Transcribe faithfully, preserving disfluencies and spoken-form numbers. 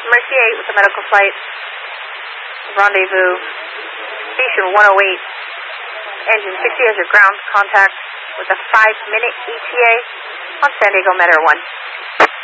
Mercy eight with the medical flight. Rendezvous. Station one oh eight. Engine sixty has your ground contact with a five minute E T A on San Diego Metro one.